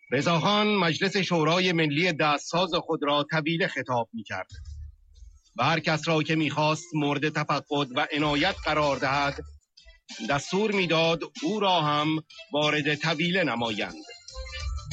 رضاخان مجلس شورای ملی دستساز خود را طویله خطاب می‌کرد و هر کس را که می‌خواست مورد تفقد و عنایت قرار دهد دستور می‌داد او را هم وارد طویله نمایند.